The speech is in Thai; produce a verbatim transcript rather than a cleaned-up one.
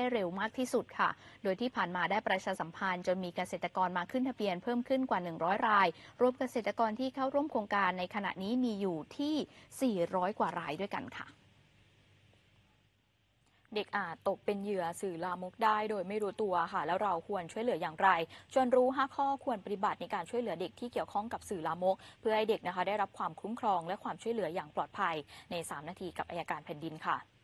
ได้เร็วมากที่สุดค่ะโดยที่ผ่านมาได้ประชาสัมพันธ์จนมีเกษตรกรมาขึ้นทะเบียนเพิ่มขึ้นกว่าหนึ่งร้อยรายรวมเกษตรกรที่เข้าร่วมโครงการในขณะนี้มีอยู่ที่สี่ร้อยกว่ารายด้วยกันค่ะเด็กอาจตกเป็นเหยื่อสื่อลามกได้โดยไม่รู้ตัวค่ะแล้วเราควรช่วยเหลืออย่างไรจนรู้ห้าข้อควรปฏิบัติในการช่วยเหลือเด็กที่เกี่ยวข้องกับสื่อลามกเพื่อให้เด็กนะคะได้รับความคุ้มครองและความช่วยเหลืออย่างปลอดภัยในสามนาทีกับอัยการแผ่นดินค่ะ